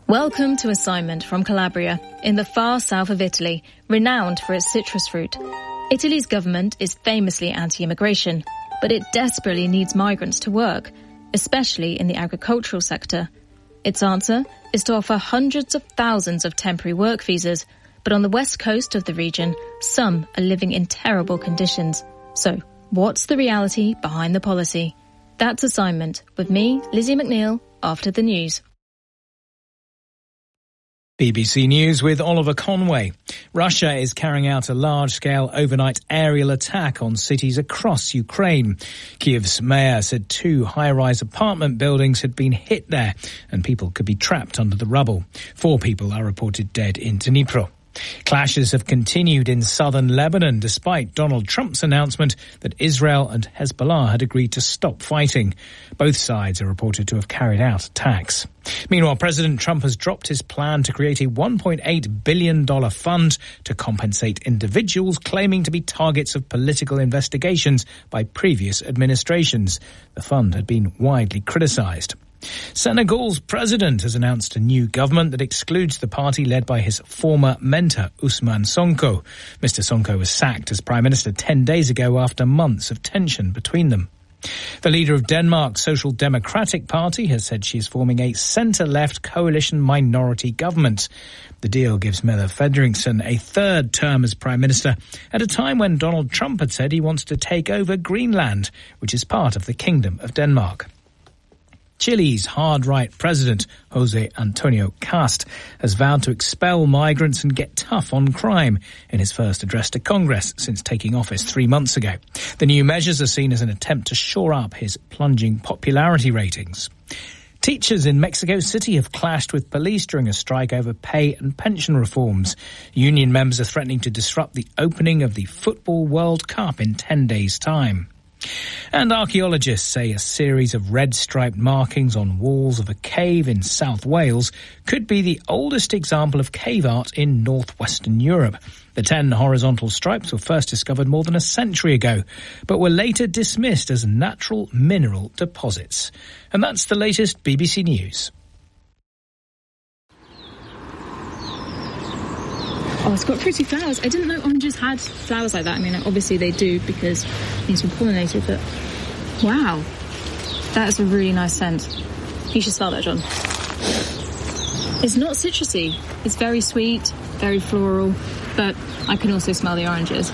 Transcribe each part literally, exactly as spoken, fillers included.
Welcome to Assignment from Calabria, in the far south of Italy, renowned for its citrus fruit. Italy's government is famously anti-immigration, but it desperately needs migrants to work, especially in the agricultural sector. Its answer is to offer hundreds of thousands of temporary work visas, but on the west coast of the region, some are living in terrible conditions. So, what's the reality behind the policy? That's Assignment, with me, Lizzie McNeil, after the news. B B C News with Oliver Conway. Russia is carrying out a large-scale overnight aerial attack on cities across Ukraine. Kyiv's mayor said two high-rise apartment buildings had been hit there and people could be trapped under the rubble. Four people are reported dead in Dnipro. Clashes have continued in southern Lebanon despite Donald Trump's announcement that Israel and Hezbollah had agreed to stop fighting. Both sides are reported to have carried out attacks. Meanwhile, President Trump has dropped his plan to create a one point eight billion dollars fund to compensate individuals claiming to be targets of political investigations by previous administrations. The fund had been widely criticised. Senegal's president has announced a new government that excludes the party led by his former mentor, Ousmane Sonko. Mister Sonko was sacked as prime minister ten days ago after months of tension between them. The leader of Denmark's Social Democratic Party has said she is forming a centre-left coalition minority government. The deal gives Mette Frederiksen a third term as prime minister at a time when Donald Trump had said he wants to take over Greenland, which is part of the Kingdom of Denmark. Chile's hard-right president, Jose Antonio Cast, has vowed to expel migrants and get tough on crime in his first address to Congress since taking office three months ago. The new measures are seen as an attempt to shore up his plunging popularity ratings. Teachers in Mexico City have clashed with police during a strike over pay and pension reforms. Union members are threatening to disrupt the opening of the Football World Cup in ten days' time. And archaeologists say a series of red-striped markings on walls of a cave in South Wales could be the oldest example of cave art in northwestern Europe. The ten horizontal stripes were first discovered more than a century ago, but were later dismissed as natural mineral deposits. And that's the latest B B C News. Oh, it's got pretty flowers. I didn't know oranges had flowers like that. I mean, obviously they do because these were pollinated, but wow. That is a really nice scent. You should smell that, John. It's not citrusy. It's very sweet, very floral, but I can also smell the oranges.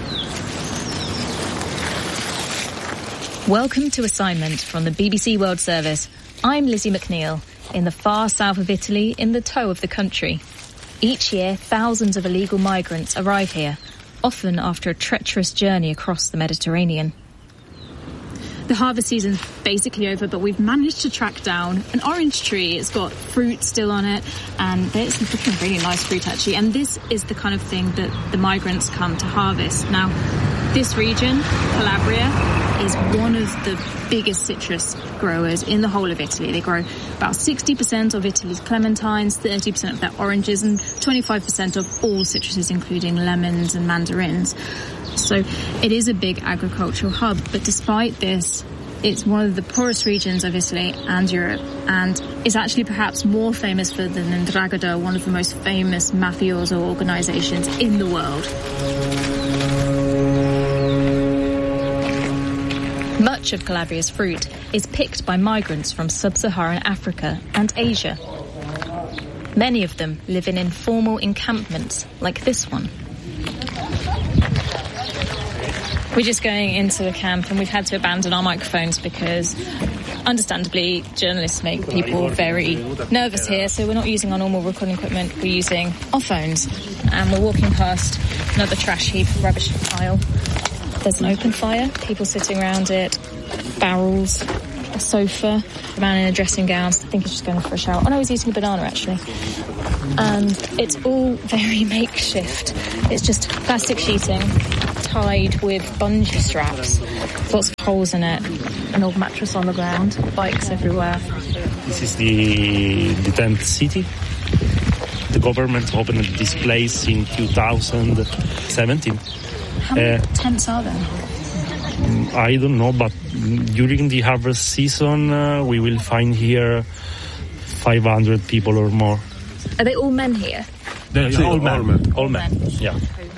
Welcome to Assignment from the B B C World Service. I'm Lizzie McNeil, in the far south of Italy, in the toe of the country. Each year, thousands of illegal migrants arrive here, often after a treacherous journey across the Mediterranean. The harvest season's basically over, but we've managed to track down an orange tree. It's got fruit still on it, and there's some really nice fruit, actually. And this is the kind of thing that the migrants come to harvest. Now, this region, Calabria, is one of the biggest citrus growers in the whole of Italy. They grow about sixty percent of Italy's clementines, thirty percent of their oranges, and twenty-five percent of all citruses, including lemons and mandarins. So it is a big agricultural hub, but despite this, it's one of the poorest regions of Italy and Europe, and is actually perhaps more famous for the 'Ndrangheta, one of the most famous mafioso organizations in the world. Much of Calabria's fruit is picked by migrants from sub-Saharan Africa and Asia. Many of them live in informal encampments like this one. We're just going into the camp and we've had to abandon our microphones because, understandably, journalists make people very nervous here, so we're not using our normal recording equipment, we're using our phones. And we're walking past another trash heap, rubbish pile. There's an open fire, people sitting around it, barrels, a sofa, a man in a dressing gown, I think he's just going for a shower. Oh no, he's eating a banana actually. And it's all very makeshift. It's just plastic sheeting tied with bungee straps, lots of holes in it, an old mattress on the ground, bikes everywhere. This is the, the tent city. The government opened this place in two thousand seventeen. How many uh, tents are there? I don't know, but during the harvest season, uh, we will find here five hundred people or more. Are they all men here? They're Sì, all, all men. men. All men. Yeah.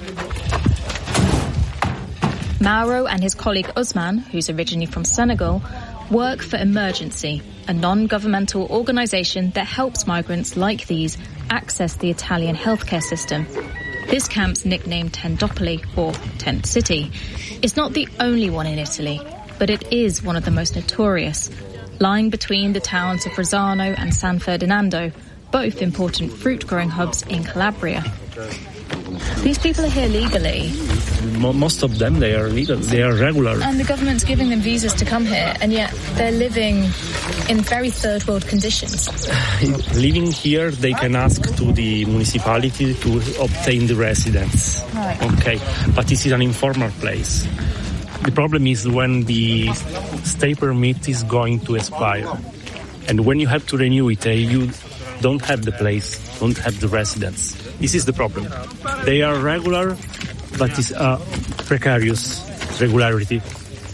Mauro and his colleague Usman, who's originally from Senegal, work for Emergency, a non-governmental organisation that helps migrants like these access the Italian healthcare system. This camp's nicknamed Tendopoli, or Tent City, is not the only one in Italy, but it is one of the most notorious, lying between the towns of Rozzano and San Ferdinando, both important fruit-growing hubs in Calabria. These people are here legally. Most of them, they are legal. They are regular. And the government's giving them visas to come here, and yet they're living in very third-world conditions. Living here, they can ask to the municipality to obtain the residence. Right. Okay, but this is an informal place. The problem is when the stay permit is going to expire. And when you have to renew it, uh, you don't have the place, don't have the residence. This is the problem. They are regular, but it's a precarious regularity.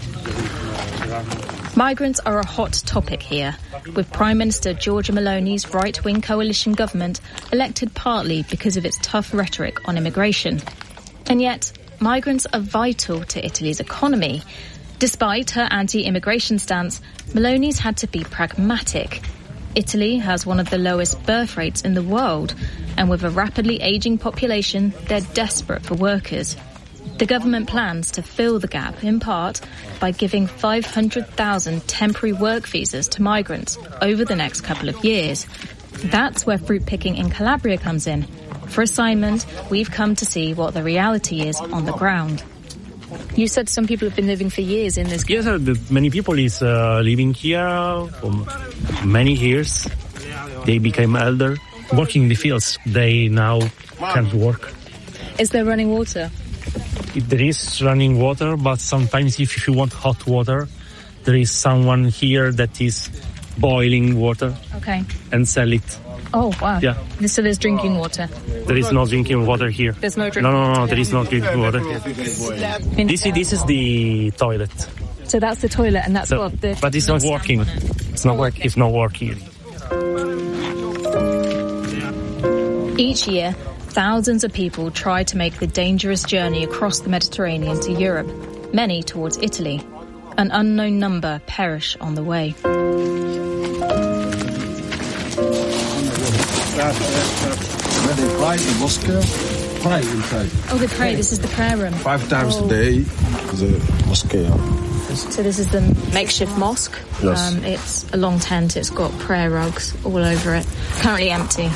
Migrants are a hot topic here, with Prime Minister Giorgia Meloni's right-wing coalition government elected partly because of its tough rhetoric on immigration. And yet, migrants are vital to Italy's economy. Despite her anti-immigration stance, Meloni's had to be pragmatic. Italy has one of the lowest birth rates in the world, and with a rapidly ageing population, they're desperate for workers. The government plans to fill the gap, in part, by giving five hundred thousand temporary work visas to migrants over the next couple of years. That's where fruit picking in Calabria comes in. For assignment, we've come to see what the reality is on the ground. You said some people have been living for years in this camp. Yes, uh, the, many people is uh, living here for many years. They became elder. Working in the fields, they now can't work. Is there running water? There is running water, but sometimes if you want hot water, there is someone here that is boiling water Okay. and sell it. Oh, wow. Yeah. So there's drinking water. There is no drinking water here. There's no drinking No, no, no, water. there is no drinking water. This, is- this is the toilet. So that's the toilet, and that's So, what the... but it's not working. It's not working. It's not working. Each year, thousands of people try to make the dangerous journey across the Mediterranean to Europe, many towards Italy. An unknown number perish on the way. Oh, they pray. This is the prayer room. Five times Oh. a day, the mosque. So this is the makeshift mosque. Yes. Um, it's a long tent. It's got prayer rugs all over it. Currently empty.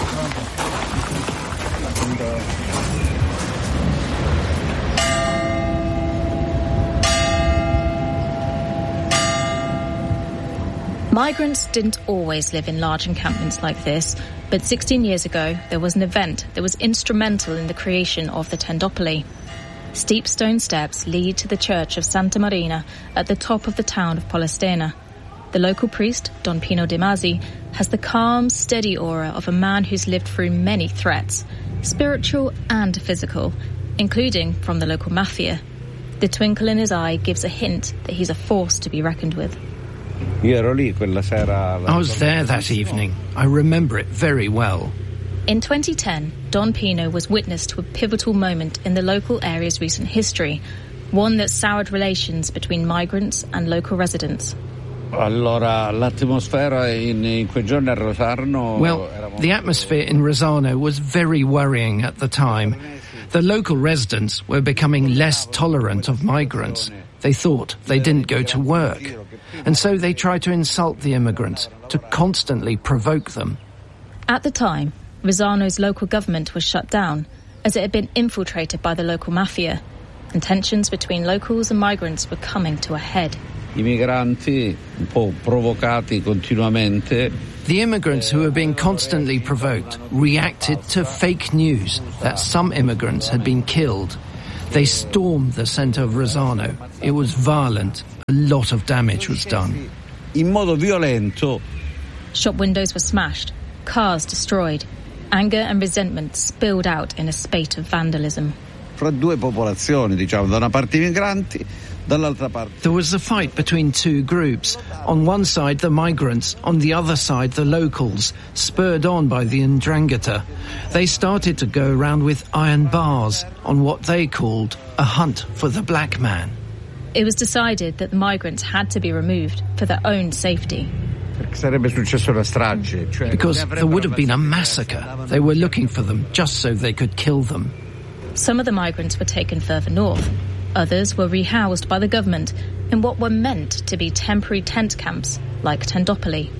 Migrants didn't always live in large encampments like this, but sixteen years ago there was an event that was instrumental in the creation of the Tendopoli. Steep stone steps lead to the church of Santa Marina at the top of the town of Polistena. The local priest, Don Pino De Masi, has the calm, steady aura of a man who's lived through many threats, spiritual and physical, including from the local mafia. The twinkle in his eye gives a hint that he's a force to be reckoned with. I was there that evening. I remember it very well. In twenty ten, Don Pino was witness to a pivotal moment in the local area's recent history, one that soured relations between migrants and local residents. Well, the atmosphere in Rozzano was very worrying at the time. The local residents were becoming less tolerant of migrants. They thought they didn't go to work. And so they tried to insult the immigrants, to constantly provoke them. At the time, Rozzano's local government was shut down, as it had been infiltrated by the local mafia, and tensions between locals and migrants were coming to a head. The immigrants who were being constantly provoked reacted to fake news that some immigrants had been killed. They stormed the centre of Rozzano. It was violent. A lot of damage was done. In modo violento. Shop windows were smashed, cars destroyed. Anger and resentment spilled out in a spate of vandalism. Fra due popolazioni, diciamo, da una parte i migranti, There was a fight between two groups. On one side, the migrants, on the other side, the locals, spurred on by the Ndrangheta. They started to go around with iron bars on what they called a hunt for the black man. It was decided that the migrants had to be removed for their own safety. Because there would have been a massacre. They were looking for them just so they could kill them. Some of the migrants were taken further north. Others were rehoused by the government in what were meant to be temporary tent camps, like Tendopoli.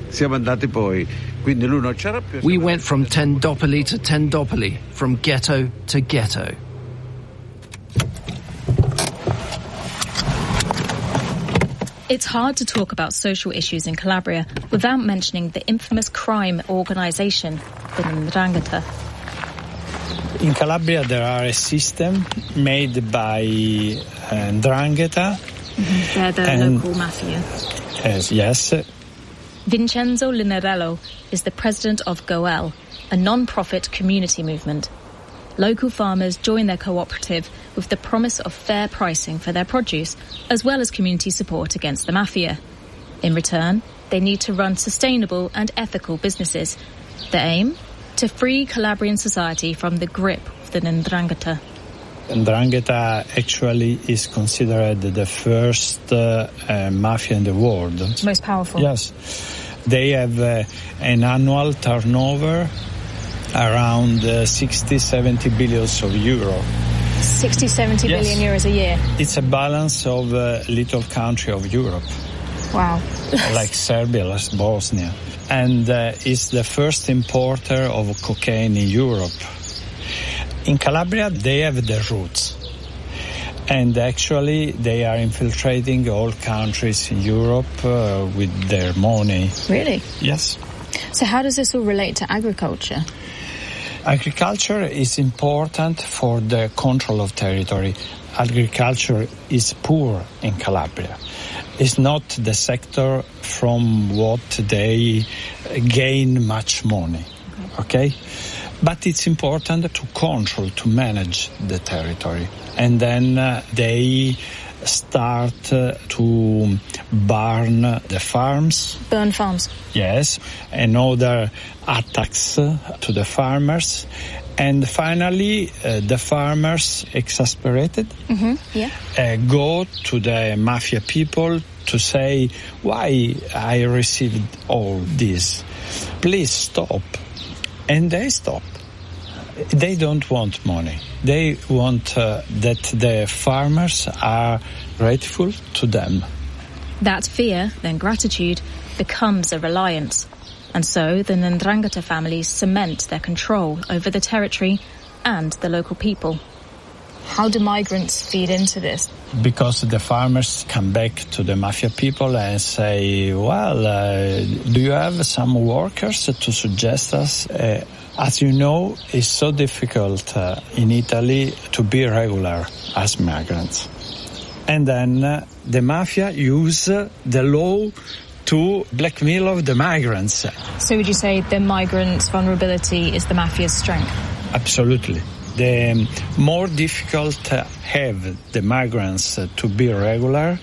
We went from Tendopoli to Tendopoli, from ghetto to ghetto. It's hard to talk about social issues in Calabria without mentioning the infamous crime organisation, the Ndrangheta. In Calabria there are a system made by uh, Ndrangheta. Mm-hmm. They're the and, local mafia. Yes, yes. Vincenzo Linerello is the president of Goel, a non-profit community movement. Local farmers join their cooperative with the promise of fair pricing for their produce, as well as community support against the mafia. In return, they need to run sustainable and ethical businesses. The aim? To free Calabrian society from the grip of the Ndrangheta. Ndrangheta actually is considered the first uh, uh, mafia in the world. Most powerful. Yes. They have uh, an annual turnover around uh, sixty, seventy billions of euro. sixty, seventy yes. billion euros a year. It's a balance of a little country of Europe. Wow. Like Serbia, like Bosnia. And uh, is the first importer of cocaine in Europe. In Calabria, they have the roots. And actually, they are infiltrating all countries in Europe uh, with their money. Really? Yes. So how does this all relate to agriculture? Agriculture is important for the control of territory. Agriculture is poor in Calabria. It's not the sector from what they gain much money, okay? But it's important to control, to manage the territory. And then uh, they start uh, to burn the farms. Burn farms? Yes, and other attacks uh, to the farmers. And finally, uh, the farmers, exasperated, mm-hmm. yeah. uh, go to the mafia people to say, why I received all this? Please stop. And they stop. They don't want money. They want uh, that the farmers are grateful to them. That fear, then gratitude, becomes a reliance. And so the Ndrangheta families cement their control over the territory and the local people. How do migrants feed into this? Because the farmers come back to the mafia people and say, well, uh, do you have some workers to suggest us? Uh, as you know, it's so difficult uh, in Italy to be regular as migrants. And then uh, the mafia use uh, the law to blackmail the migrants. So would you say the migrants' vulnerability is the mafia's strength? Absolutely. The more difficult have the migrants to be regular,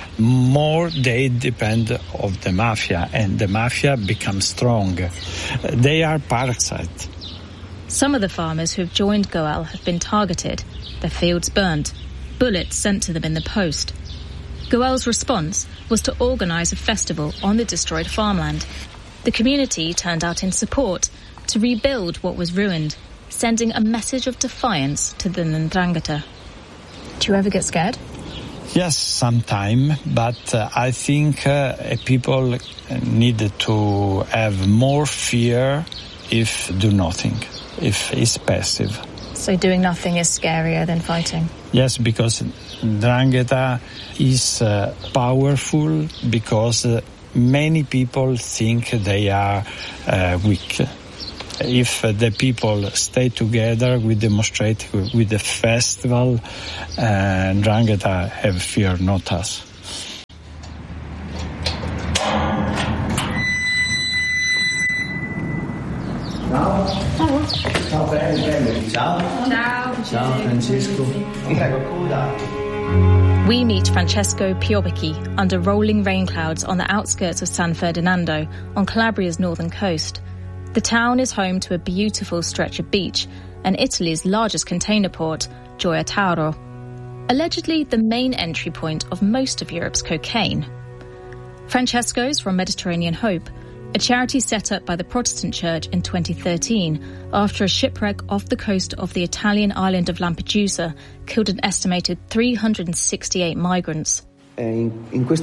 more they depend of the mafia, and the mafia becomes strong. They are parasites. Some of the farmers who have joined Goel have been targeted, their fields burnt, bullets sent to them in the post. Goel's response was to organise a festival on the destroyed farmland. The community turned out in support to rebuild what was ruined, sending a message of defiance to the Ndrangheta. Do you ever get scared? Yes, sometime, but uh, I think uh, people need to have more fear if do nothing, if it's passive. So doing nothing is scarier than fighting? Yes, because Ndrangheta is uh, powerful because uh, many people think they are uh, weak. If uh, the people stay together, we demonstrate with the festival, uh, Ndrangheta have fear, not us. Ciao. Ciao, Ciao. Ciao, Francesco. Prego, coda. We meet Francesco Piobacchi under rolling rain clouds on the outskirts of San Ferdinando on Calabria's northern coast. The town is home to a beautiful stretch of beach and Italy's largest container port, Gioia Tauro. Allegedly the main entry point of most of Europe's cocaine. Francesco's from Mediterranean Hope, a charity set up by the Protestant Church in twenty thirteen after a shipwreck off the coast of the Italian island of Lampedusa killed an estimated three hundred sixty-eight migrants. We're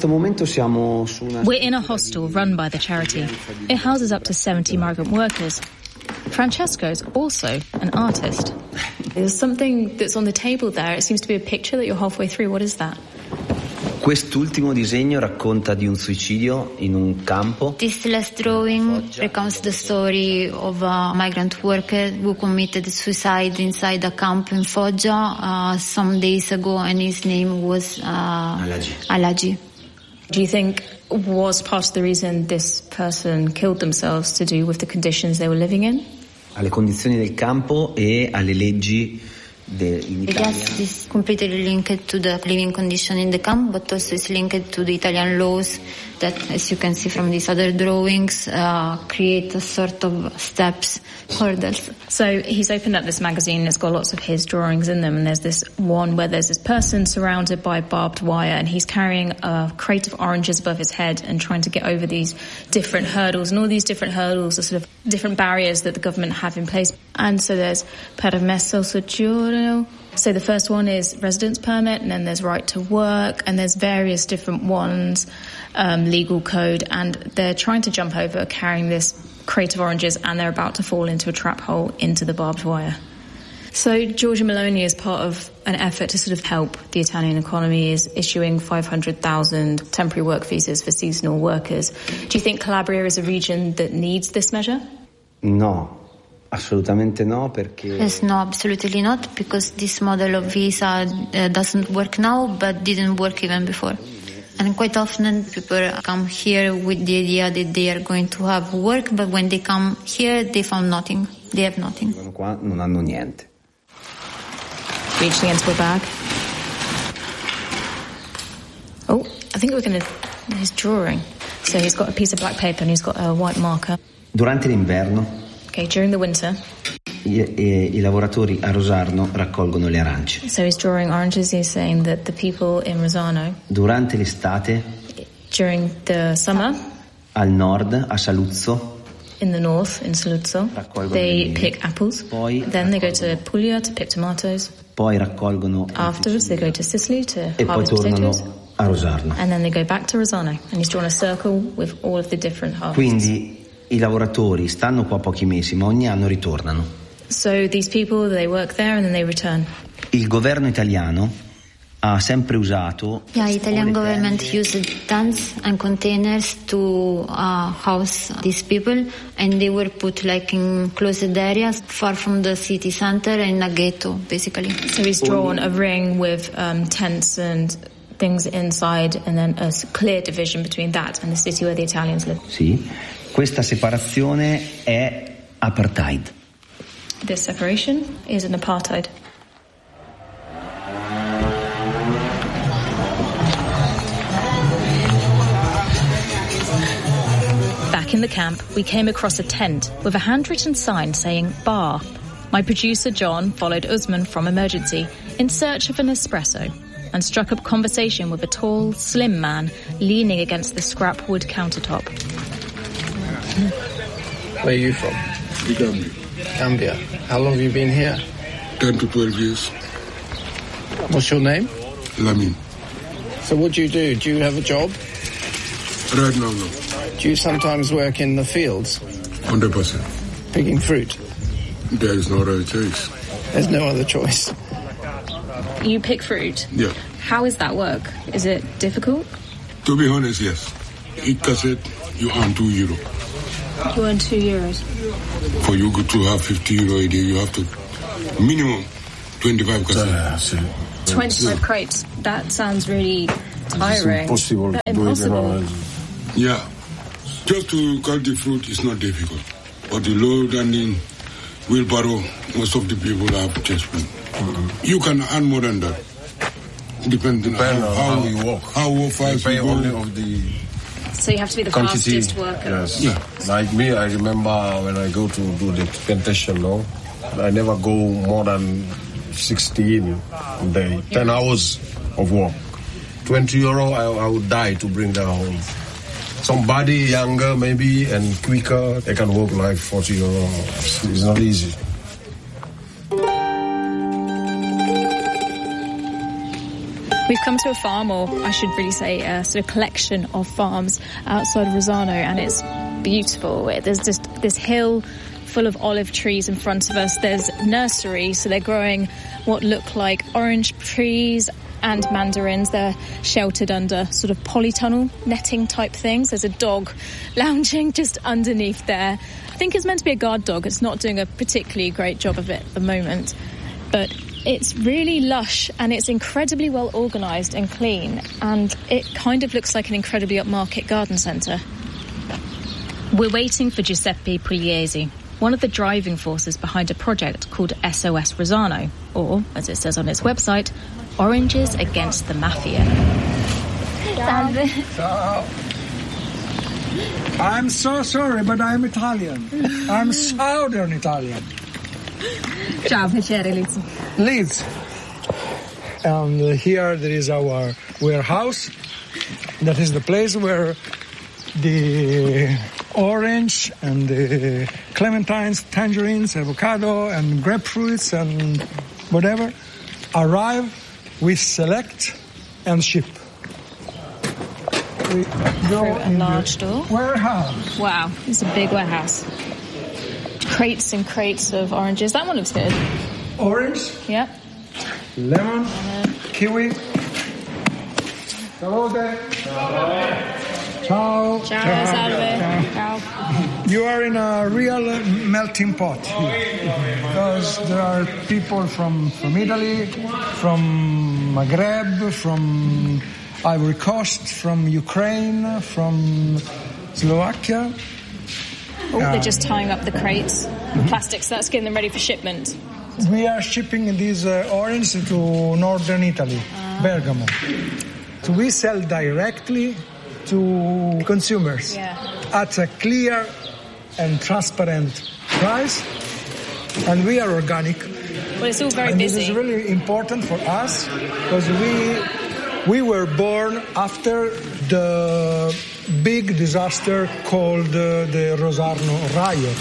in a hostel run by the charity. It houses up to seventy migrant workers. Francesco's also an artist. There's something that's on the table there. It seems to be a picture that you're halfway through. What is that? Quest'ultimo disegno racconta di un suicidio in un campo. This last drawing recounts the story of a migrant worker who committed suicide inside a camp in Foggia uh, some days ago, and his name was uh, Alagi. Alagi. Do you think was part of the reason this person killed themselves to do with the conditions they were living in? Alle condizioni del campo e alle leggi in Italia. Yes, this is completely linked to the living condition in the camp, but also it's linked to the Italian laws that, as you can see from these other drawings, uh, create a sort of steps, hurdles. So he's opened up this magazine, it's got lots of his drawings in them, and there's this one where there's this person surrounded by barbed wire, and he's carrying a crate of oranges above his head and trying to get over these different hurdles, and all these different hurdles are sort of different barriers that the government have in place. And so there's permesso soggiorno. So the first one is residence permit, and then there's right to work, and there's various different ones, um, legal code, and they're trying to jump over carrying this crate of oranges, and they're about to fall into a trap hole into the barbed wire. So Giorgia Meloni, as part of an effort to sort of help the Italian economy, is issuing five hundred thousand temporary work visas for seasonal workers. Do you think Calabria is a region that needs this measure? No. Assolutamente no, perché... Yes, no, absolutely not, because this model of visa uh, doesn't work now, but didn't work even before. And quite often people come here with the idea that they are going to have work, but when they come here, they found nothing. They have nothing. Qua non hanno niente. Reaching into a bag. Oh, I think we're going to... He's drawing. So he's got a piece of black paper and he's got a white marker. Durante l'inverno... Okay, during the winter. I, I, I lavoratori a Rosarno raccolgono le arance. So he's drawing oranges. He's saying that the people in Rosarno. Durante l'estate. During the summer. Al nord, a Saluzzo. In the north, in Saluzzo. They pick apples. Poi, then they go to Puglia to pick tomatoes. Poi raccolgono. Afterwards, they go to Sicily to e harvest poi tornano potatoes. A Rosarno. And then they go back to Rosarno. And he's drawn a circle with all of the different harvests. Quindi i lavoratori stanno qua pochi mesi, ma ogni anno ritornano. So these people, they work there and then they return. Il governo italiano ha sempre usato... Yeah, Italian government used tents and containers to uh, house these people, and they were put like in closed areas far from the city center, in a ghetto, basically. So he's drawn a ring with um, tents and things inside, and then a clear division between that and the city where the Italians live. Sì. Questa separazione è apartheid. This separation is an apartheid. Back in the camp, we came across a tent with a handwritten sign saying bar. My producer John followed Usman from Emergency in search of an espresso and struck up conversation with a tall, slim man leaning against the scrap wood countertop. Where are you from? Gambia. Gambia. How long have you been here? ten to twelve years. What's your name? Lamin. So what do you do? Do you have a job? Right now, no. Do you sometimes work in the fields? one hundred percent. Picking fruit? There is no other choice. There's no other choice. You pick fruit? Yeah. How is that work? Is it difficult? To be honest, yes. Each cassette, you earn two euro. You earn two euros. For you to have fifty euro a day, you have to minimum twenty-five cassettes. twenty-five crates. That sounds really tiring. It's impossible. But impossible. Yeah. Just to cut the fruit is not difficult. But the load and the wheelbarrow, most of the people have just one. Mm-hmm. You can earn more than that. Depending Depend on on how, how you walk. How fast They pay you go. only of the So you have to be the quantity. fastest worker. Yes. Yeah. Like me, I remember when I go to do the plantation, no, I never go more than sixteen a day, ten hours of work. twenty euro, I, I would die to bring that home. Somebody younger maybe and quicker, they can work like forty euro. It's, it's not easy. We've come to a farm, or I should really say a sort of collection of farms outside of Rosano, and it's beautiful. There's just this hill full of olive trees in front of us. There's nurseries, so they're growing what look like orange trees and mandarins. They're sheltered under sort of polytunnel netting type things. There's a dog lounging just underneath there. I think it's meant to be a guard dog. It's not doing a particularly great job of it at the moment, but it's really lush and it's incredibly well organised and clean, and it kind of looks like an incredibly upmarket garden centre. We're waiting for Giuseppe Pugliese, one of the driving forces behind a project called S O S Rosano, or, as it says on its website, Oranges Against the Mafia. Salve. Ciao. I'm so sorry, but I'm Italian. I'm Southern Italian. Ciao, piacere, Liz. Leeds. And here there is our warehouse. That is the place where the orange and the clementines, tangerines, avocado and grapefruits and whatever arrive. We select and ship. We go Through a large store. Warehouse. Wow, it's a big warehouse. Crates and crates of oranges. That one looks good. Orange. Yep. Lemon. Lemon. Kiwi. Salute. Ciao. Ciao, salve. Ciao. You are in a real melting pot here, because there are people from, from Italy, from Maghreb, from Ivory Coast, from Ukraine, from Slovakia. Oh, they're just tying up the crates with plastic, so that's getting them ready for shipment. We are shipping these uh, oranges to northern Italy, uh. Bergamo. So we sell directly to consumers yeah. at a clear and transparent price, and we are organic. Well, it's all very and busy. This is really important for us because we we were born after the big disaster called uh, the Rosarno riot.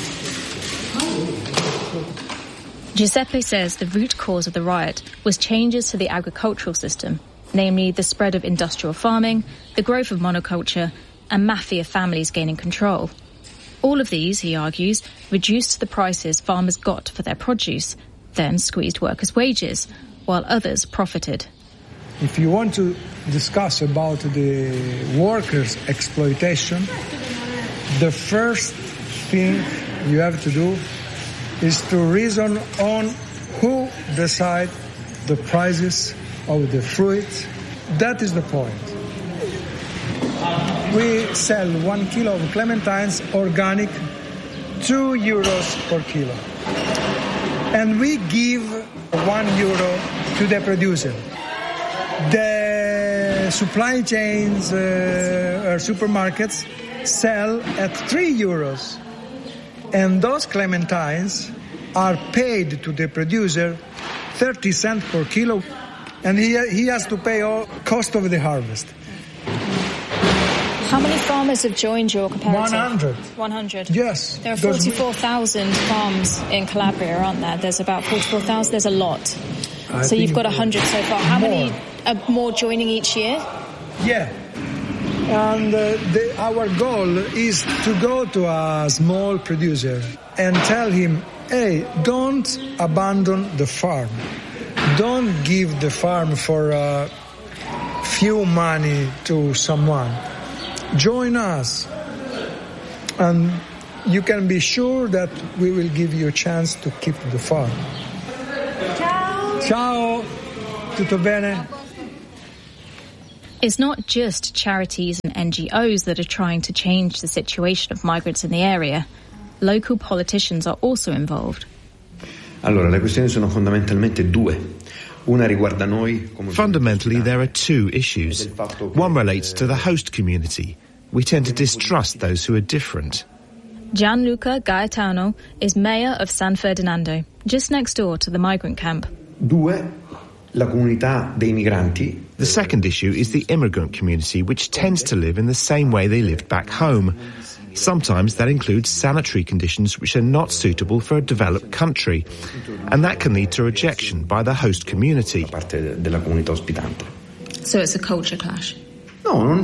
Giuseppe says the root cause of the riot was changes to the agricultural system, namely the spread of industrial farming, the growth of monoculture, and mafia families gaining control. All of these, he argues, reduced the prices farmers got for their produce, then squeezed workers' wages, while others profited. If you want to discuss about the workers' exploitation, the first thing you have to do is to reason on who decide the prices of the fruit. That is the point. We sell one kilo of clementines organic, two euros per kilo. And we give one euro to the producer. The supply chains uh, or supermarkets sell at three euros. And those clementines are paid to the producer thirty cents per kilo. And he, he has to pay all cost of the harvest. How many farmers have joined your cooperative? one hundred. one hundred? Yes. There are forty-four thousand farms in Calabria, aren't there? There's about forty-four thousand. There's a lot. I so you've got one hundred so far. How more. many are more joining each year? Yeah. And uh, the, our goal is to go to a small producer and tell him, hey, don't abandon the farm. Don't give the farm for a few money to someone. Join us. And you can be sure that we will give you a chance to keep the farm. Ciao. Ciao. Tutto bene? It's not just charities and N G Os that are trying to change the situation of migrants in the area. Local politicians are also involved. Allora, le questioni sono fondamentalmente due. Fundamentally, there are two issues. One relates to the host community. We tend to distrust those who are different. Gianluca Gaetano is mayor of San Ferdinando, just next door to the migrant camp. The second issue is the immigrant community, which tends to live in the same way they lived back home. Sometimes that includes sanitary conditions which are not suitable for a developed country, and that can lead to rejection by the host community. So it's a culture clash? No,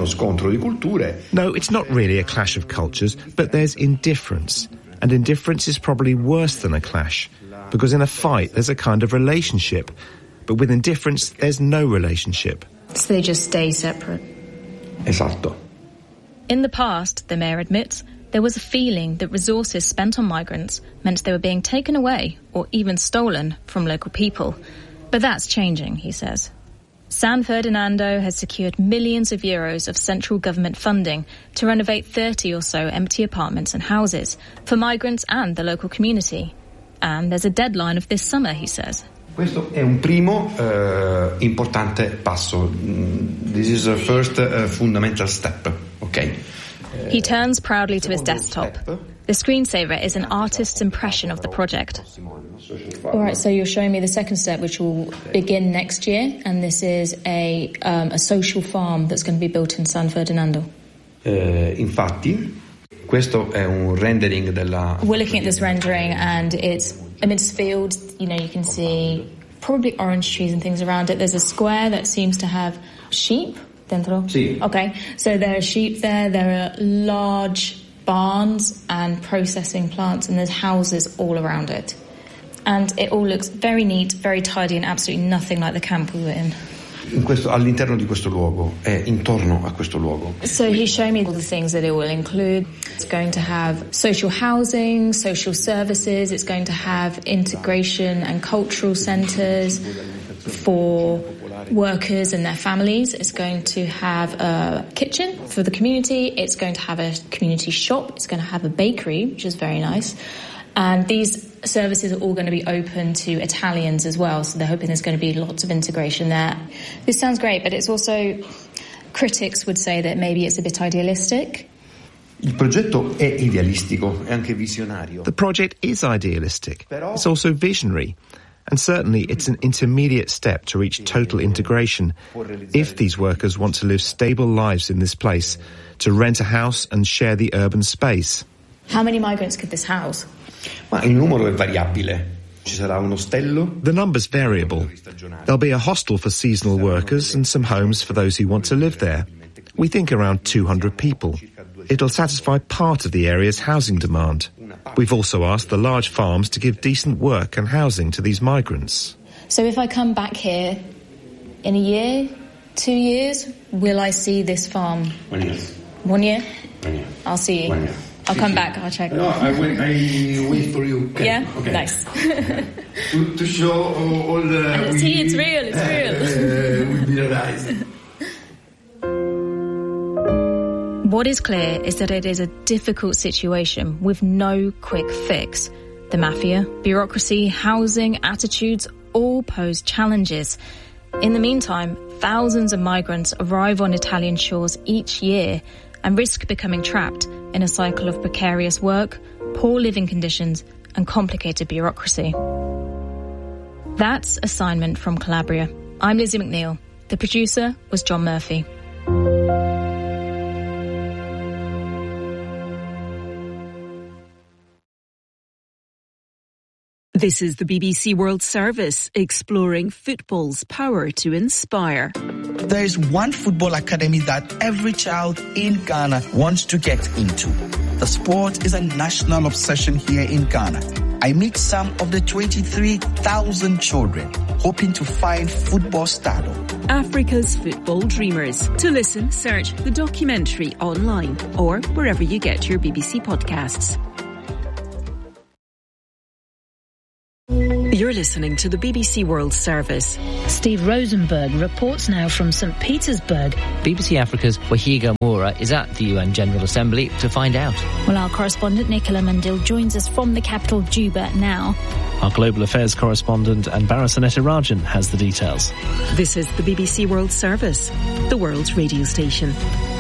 it's not really a clash of cultures, but there's indifference. And indifference is probably worse than a clash, because in a fight there's a kind of relationship, but with indifference there's no relationship. So they just stay separate? Esatto. In the past, the mayor admits, there was a feeling that resources spent on migrants meant they were being taken away or even stolen from local people. But that's changing, he says. San Ferdinando has secured millions of euros of central government funding to renovate thirty or so empty apartments and houses for migrants and the local community. And there's a deadline of this summer, he says. Questo è un primo uh, importante passo. This is the first uh, fundamental step. Okay. He turns proudly to his desktop. The screensaver is an artist's impression of the project. All right, so you're showing me the second step, which will begin next year, and this is a um, a social farm that's going to be built in San Ferdinando. Uh, infatti, questo è un rendering della. We're looking at this rendering, and it's amidst fields. You know, you can see probably orange trees and things around it. There's a square that seems to have sheep dentro. Sí. Okay, so there are sheep there. There are large barns and processing plants, and there's houses all around it. And it all looks very neat, very tidy, and absolutely nothing like the camp we were in. In questo, all'interno di questo luogo, è intorno a questo luogo. So he's showing me all the things that it will include. It's going to have social housing, social services. It's going to have integration and cultural centres for workers and their families. It's going to have a kitchen for the community. It's going to have a community shop. It's going to have a bakery, which is very nice. And these services are all going to be open to Italians as well, so they're hoping there's going to be lots of integration there. This sounds great, but it's also, critics would say that maybe it's a bit idealistic. Il progetto è idealistico, è anche visionario. The project is idealistic. It's also visionary. And certainly it's an intermediate step to reach total integration if these workers want to live stable lives in this place, to rent a house and share the urban space. How many migrants could this house? Ma il numero è variabile. Ci sarà un ostello. The number's variable. There'll be a hostel for seasonal workers and some homes for those who want to live there. We think around two hundred people. It'll satisfy part of the area's housing demand. We've also asked the large farms to give decent work and housing to these migrants. So if I come back here in a year, two years, will I see this farm? One year. One year? One year. I'll see you. One year. I'll come back, I'll check. No, I wait, I wait for you. Okay. Yeah? Okay. Nice. to, to show all the... Uh, see, it's real, it's real. Uh, we realized. What is clear is that it is a difficult situation with no quick fix. The mafia, bureaucracy, housing, attitudes all pose challenges. In the meantime, thousands of migrants arrive on Italian shores each year and risk becoming trapped in a cycle of precarious work, poor living conditions, and complicated bureaucracy. That's Assignment from Calabria. I'm Lizzie McNeil. The producer was John Murphy. This is the B B C World Service, exploring football's power to inspire. There is one football academy that every child in Ghana wants to get into. The sport is a national obsession here in Ghana. I meet some of the twenty-three thousand children hoping to find football stardom. Africa's Football Dreamers. To listen, search the documentary online or wherever you get your B B C podcasts. You're listening to the B B C World Service. Steve Rosenberg reports now from Saint Petersburg. B B C Africa's Wahiga Moura is at the U N General Assembly to find out. Well, our correspondent Nicola Mandil joins us from the capital, Juba, now. Our Global Affairs correspondent Anbara Sanetarajan has the details. This is the B B C World Service, the world's radio station.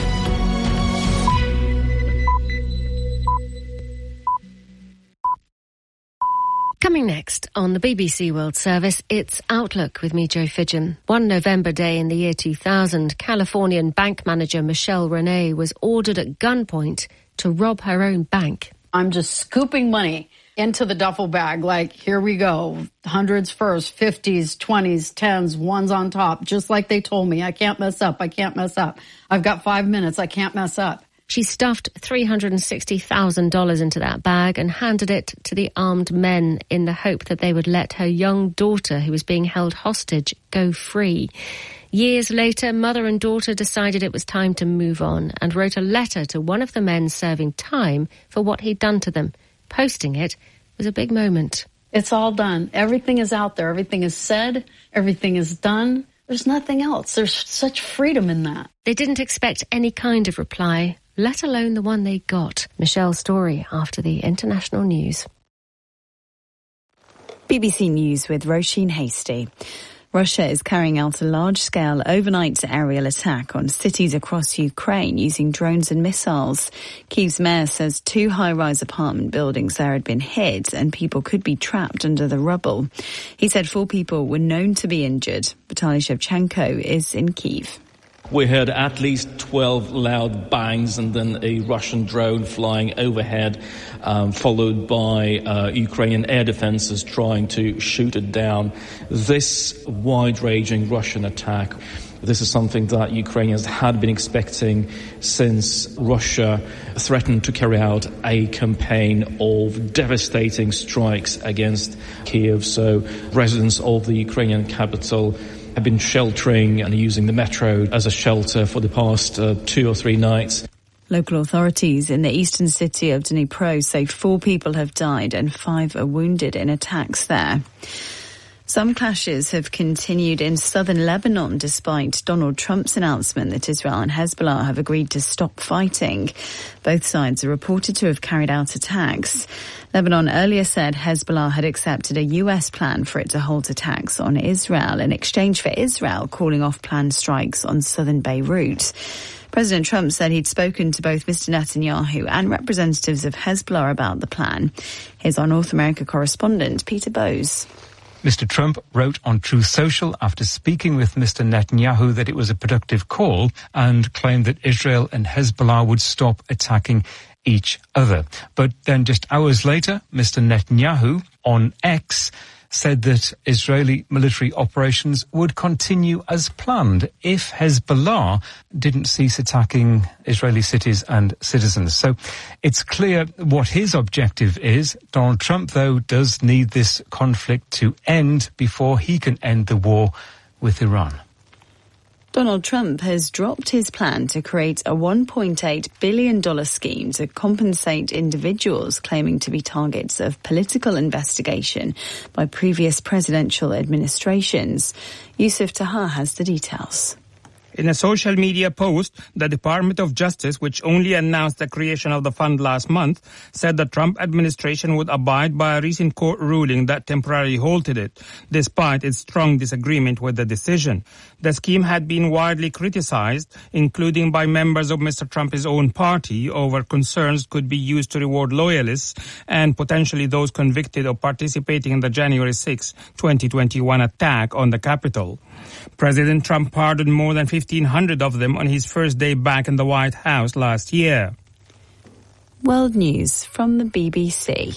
Coming next on the B B C World Service, it's Outlook with me, Jo Fidgen. One November day in the year two thousand, Californian bank manager Michelle Renee was ordered at gunpoint to rob her own bank. I'm just scooping money into the duffel bag, like, here we go. Hundreds first, fifties, twenties, tens, ones on top, just like they told me. I can't mess up, I can't mess up. I've got five minutes, I can't mess up. She stuffed three hundred sixty thousand dollars into that bag and handed it to the armed men in the hope that they would let her young daughter, who was being held hostage, go free. Years later, mother and daughter decided it was time to move on and wrote a letter to one of the men serving time for what he'd done to them. Posting it was a big moment. It's all done. Everything is out there. Everything is said. Everything is done. There's nothing else. There's such freedom in that. They didn't expect any kind of reply, let alone the one they got. Michelle's story after the international news. B B C News with Roisin Hasty. Russia is carrying out a large-scale overnight aerial attack on cities across Ukraine using drones and missiles. Kyiv's mayor says two high-rise apartment buildings there had been hit and people could be trapped under the rubble. He said four people were known to be injured. Vitaly Shevchenko is in Kyiv. We heard at least twelve loud bangs and then a Russian drone flying overhead, um, followed by uh, Ukrainian air defenses trying to shoot it down. This wide-ranging Russian attack, this is something that Ukrainians had been expecting since Russia threatened to carry out a campaign of devastating strikes against Kyiv. So residents of the Ukrainian capital have been sheltering and using the metro as a shelter for the past uh, two or three nights. Local authorities in the eastern city of Dnipro say four people have died and five are wounded in attacks there. Some clashes have continued in southern Lebanon despite Donald Trump's announcement that Israel and Hezbollah have agreed to stop fighting. Both sides are reported to have carried out attacks. Lebanon earlier said Hezbollah had accepted a U S plan for it to halt attacks on Israel in exchange for Israel calling off planned strikes on southern Beirut. President Trump said he'd spoken to both Mister Netanyahu and representatives of Hezbollah about the plan. Here's our North America correspondent, Peter Bowes. Mister Trump wrote on Truth Social after speaking with Mister Netanyahu that it was a productive call and claimed that Israel and Hezbollah would stop attacking each other. But then just hours later, Mister Netanyahu on X said that Israeli military operations would continue as planned if Hezbollah didn't cease attacking Israeli cities and citizens. So it's clear what his objective is. Donald Trump, though, does need this conflict to end before he can end the war with Iran. Donald Trump has dropped his plan to create a one point eight billion dollars scheme to compensate individuals claiming to be targets of political investigation by previous presidential administrations. Yusuf Taha has the details. In a social media post, the Department of Justice, which only announced the creation of the fund last month, said the Trump administration would abide by a recent court ruling that temporarily halted it, despite its strong disagreement with the decision. The scheme had been widely criticized, including by members of Mister Trump's own party, over concerns could be used to reward loyalists and potentially those convicted of participating in the January sixth, twenty twenty-one attack on the Capitol. President Trump pardoned more than fifteen hundred of them on his first day back in the White House last year. World News from the B B C.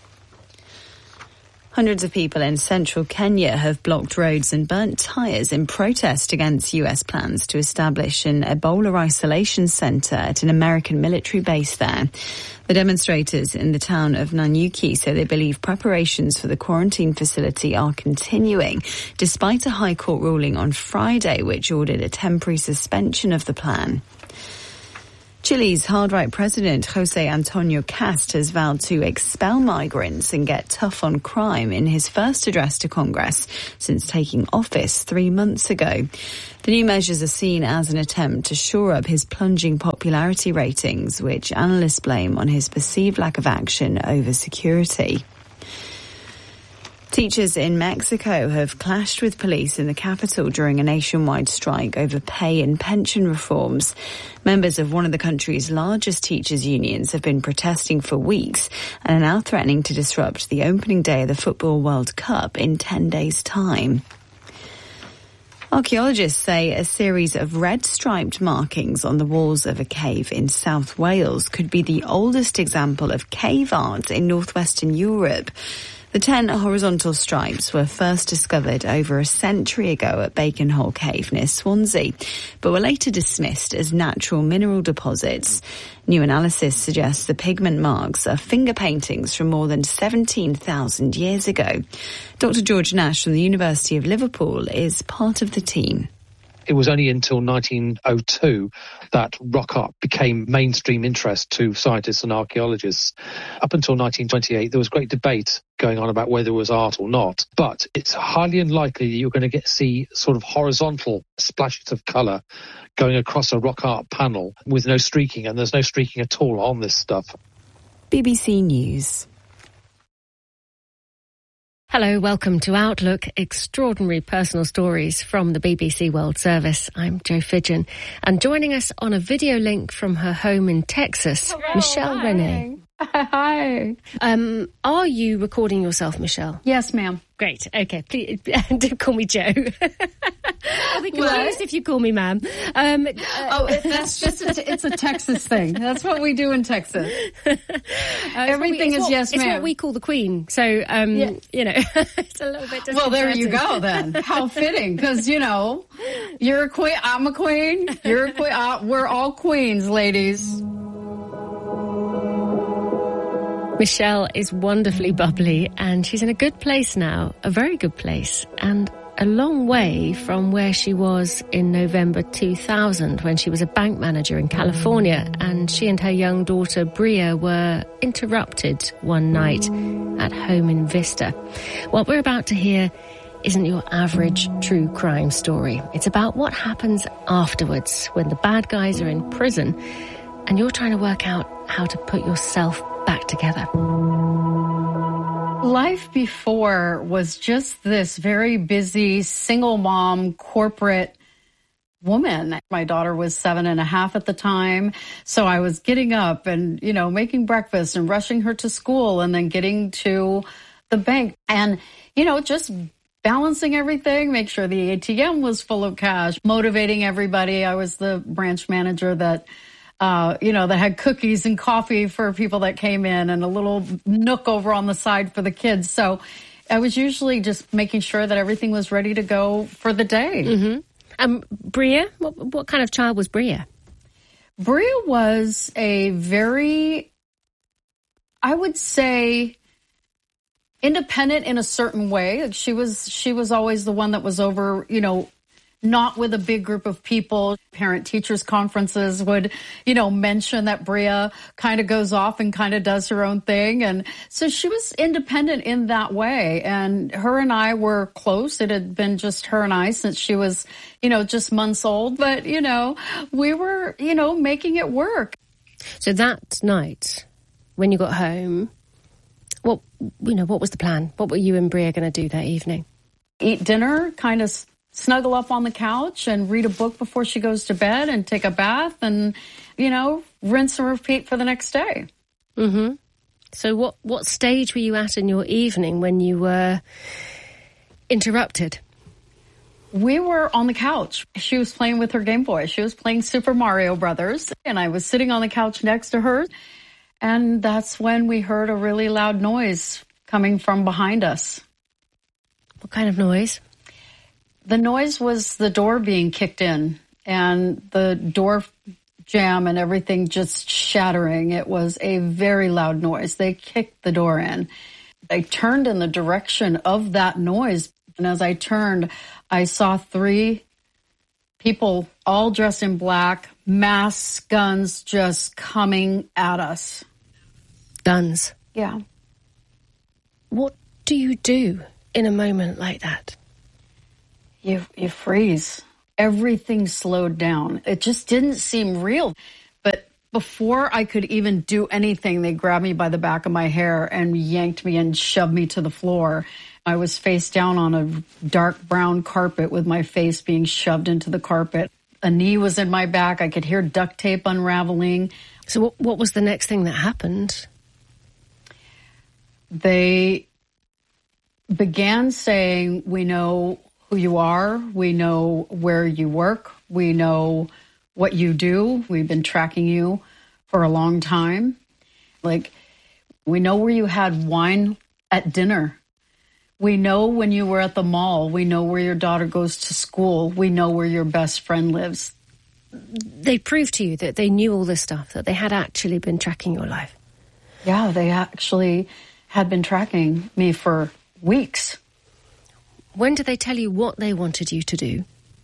Hundreds of people in central Kenya have blocked roads and burnt tyres in protest against U S plans to establish an Ebola isolation centre at an American military base there. The demonstrators in the town of Nanyuki say they believe preparations for the quarantine facility are continuing, despite a High Court ruling on Friday which ordered a temporary suspension of the plan. Chile's hard-right president Jose Antonio Cast has vowed to expel migrants and get tough on crime in his first address to Congress since taking office three months ago. The new measures are seen as an attempt to shore up his plunging popularity ratings, which analysts blame on his perceived lack of action over security. Teachers in Mexico have clashed with police in the capital during a nationwide strike over pay and pension reforms. Members of one of the country's largest teachers' unions have been protesting for weeks and are now threatening to disrupt the opening day of the Football World Cup in ten days' time. Archaeologists say a series of red-striped markings on the walls of a cave in South Wales could be the oldest example of cave art in northwestern Europe. The ten horizontal stripes were first discovered over a century ago at Baconhole Cave near Swansea, but were later dismissed as natural mineral deposits. New analysis suggests the pigment marks are finger paintings from more than seventeen thousand years ago. Doctor George Nash from the University of Liverpool is part of the team. It was only until nineteen oh two that rock art became mainstream interest to scientists and archaeologists. Up until nineteen twenty-eight, there was great debate going on about whether it was art or not. But it's highly unlikely that you're going to get see sort of horizontal splashes of colour going across a rock art panel with no streaking, and there's no streaking at all on this stuff. B B C News. Hello, welcome to Outlook, extraordinary personal stories from the B B C World Service. I'm Jo Fidgen, and joining us on a video link from her home in Texas, Hello, Michelle hi. Renee. Hi. Um, are you recording yourself, Michelle? Yes, ma'am. Great. Okay. Please do call me Jo. I'll be confused if you call me ma'am. Um, uh, oh, that's just a, it's a Texas thing. That's what we do in Texas. Uh, Everything we, is what, yes, ma'am. It's what we call the Queen. So, um, yeah. you know, it's a little bit. Well, there you go then. How fitting, because you know, you're a queen. I'm a queen. You're a queen. Uh, we're all queens, ladies. Michelle is wonderfully bubbly, and she's in a good place now, a very good place, and a long way from where she was in November two thousand when she was a bank manager in California, and she and her young daughter Bria were interrupted one night at home in Vista. What we're about to hear isn't your average true crime story. It's about what happens afterwards when the bad guys are in prison and you're trying to work out how to put yourself back together. Life before was just this very busy single mom corporate woman. My daughter was seven and a half at the time. So I was getting up and, you know, making breakfast and rushing her to school and then getting to the bank and, you know, just balancing everything, make sure the A T M was full of cash, motivating everybody. I was the branch manager that Uh, you know, that had cookies and coffee for people that came in and a little nook over on the side for the kids. So I was usually just making sure that everything was ready to go for the day. Mm-hmm. Um, Bria, what, what kind of child was Bria? Bria was a very, I would say, independent in a certain way. Like she was, she was always the one that was over, you know, not with a big group of people. Parent-teachers conferences would, you know, mention that Bria kind of goes off and kind of does her own thing. And so she was independent in that way. And her and I were close. It had been just her and I since she was, you know, just months old. But, you know, we were, you know, making it work. So that night, when you got home, what, you know, what was the plan? What were you and Bria going to do that evening? Eat dinner, kind of snuggle up on the couch and read a book before she goes to bed and take a bath and, you know, rinse and repeat for the next day. Mm-hmm. So what, what stage were you at in your evening when you were interrupted? We were on the couch. She was playing with her Game Boy. She was playing Super Mario Brothers, and I was sitting on the couch next to her. And that's when we heard a really loud noise coming from behind us. What kind of noise? The noise was the door being kicked in and the door jam and everything just shattering. It was a very loud noise. They kicked the door in. I turned in the direction of that noise. And as I turned, I saw three people all dressed in black, mass guns just coming at us. Guns? Yeah. What do you do in a moment like that? You, you freeze. Everything slowed down. It just didn't seem real. But before I could even do anything, they grabbed me by the back of my hair and yanked me and shoved me to the floor. I was face down on a dark brown carpet with my face being shoved into the carpet. A knee was in my back. I could hear duct tape unraveling. So what, what was the next thing that happened? They began saying, we know who you are. We know where you work. We know what you do. We've been tracking you for a long time. Like, we know where you had wine at dinner. We know when you were at the mall. We know where your daughter goes to school. We know where your best friend lives. They proved to you that they knew all this stuff, that they had actually been tracking your life. Yeah, they actually had been tracking me for weeks. When did they tell you what they wanted you to do?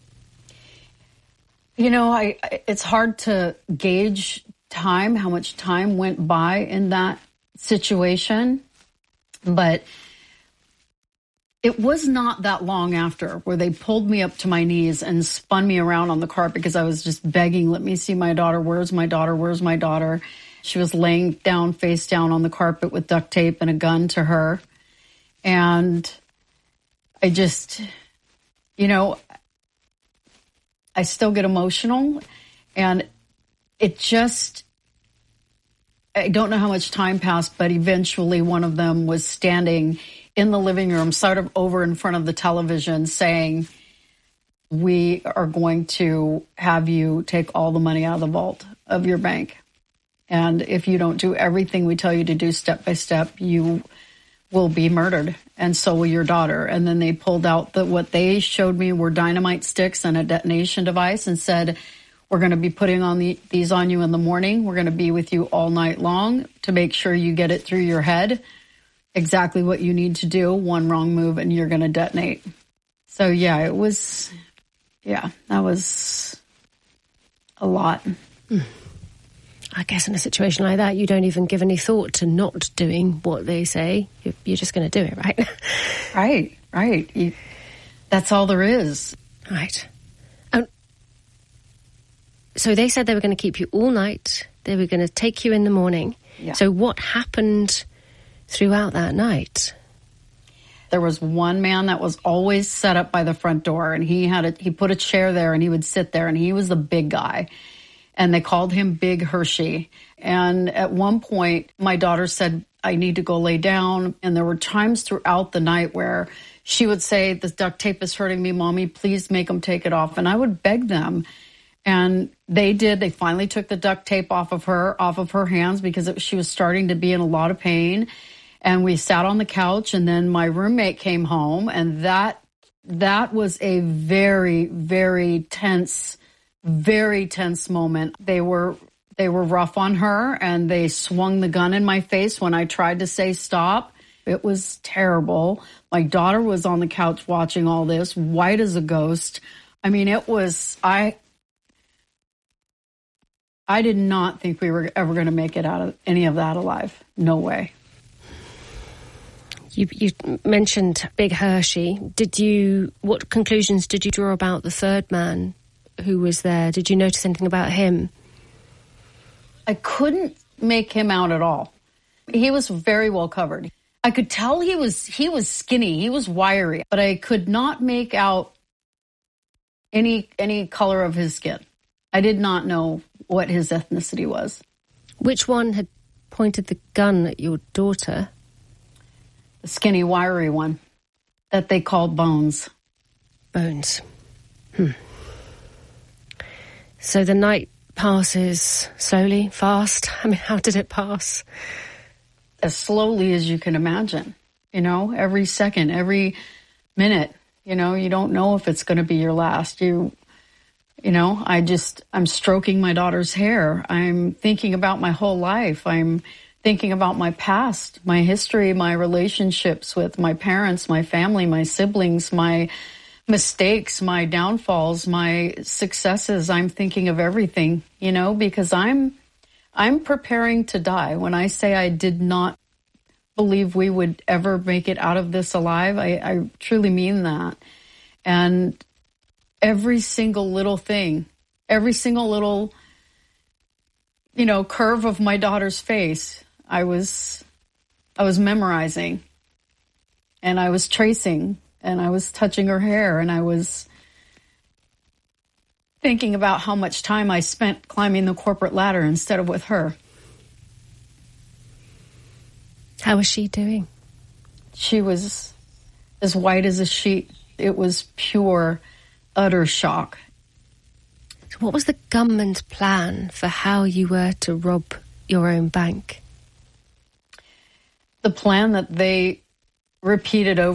You know, I, it's hard to gauge time, how much time went by in that situation. But it was not that long after where they pulled me up to my knees and spun me around on the carpet because I was just begging, let me see my daughter. Where's my daughter? Where's my daughter? She was laying down, face down on the carpet with duct tape and a gun to her. And I just, you know, I still get emotional, and it just, I don't know how much time passed, but eventually one of them was standing in the living room, sort of over in front of the television, saying, we are going to have you take all the money out of the vault of your bank. And if you don't do everything we tell you to do step by step, you will be murdered, and so will your daughter. And then they pulled out the, what they showed me were dynamite sticks and a detonation device and said, we're going to be putting on the, these on you in the morning. We're going to be with you all night long to make sure you get it through your head, exactly what you need to do. One wrong move and you're going to detonate. So yeah, it was, yeah, that was a lot. Mm. I guess in a situation like that, you don't even give any thought to not doing what they say. You're, you're just going to do it, right? Right, right. You, that's all there is. Right. Um, so they said they were going to keep you all night. They were going to take you in the morning. Yeah. So what happened throughout that night? There was one man that was always set up by the front door, and he had a, he put a chair there, and he would sit there, and he was the big guy. And they called him Big Hershey. And at one point, my daughter said, I need to go lay down. And there were times throughout the night where she would say, the duct tape is hurting me, Mommy, please make them take it off. And I would beg them. And they did. They finally took the duct tape off of her, off of her hands, because it, she was starting to be in a lot of pain. And we sat on the couch, and then my roommate came home. And that that was a very, very tense Very tense moment. They were they were rough on her, and they swung the gun in my face when I tried to say stop. It was terrible. My daughter was on the couch watching all this, white as a ghost. I mean, it was, I I did not think we were ever going to make it out of any of that alive. No way. You, you mentioned Big Hershey. Did you, what conclusions did you draw about the third man who was there? Did you notice anything about him? I couldn't make him out at all. He was very well covered. I could tell he was he was skinny, he was wiry, but I could not make out any any color of his skin. I did not know what his ethnicity was. Which one had pointed the gun at your daughter? The skinny, wiry one that they called Bones. Bones. Hmm. So the night passes slowly, fast? I mean, how did it pass? As slowly as you can imagine. You know, every second, every minute. You know, you don't know if it's going to be your last. You, you know, I just, I'm stroking my daughter's hair. I'm thinking about my whole life. I'm thinking about my past, my history, my relationships with my parents, my family, my siblings, my mistakes, my downfalls, my successes. I'm thinking of everything, you know, because I'm I'm preparing to die. When I say I did not believe we would ever make it out of this alive, I, I truly mean that. And every single little thing, every single little, you know, curve of my daughter's face, I was I was memorizing, and I was tracing, and I was touching her hair, and I was thinking about how much time I spent climbing the corporate ladder instead of with her. How was she doing? She was as white as a sheet. It was pure, utter shock. So what was the government plan for how you were to rob your own bank? The plan that they repeated over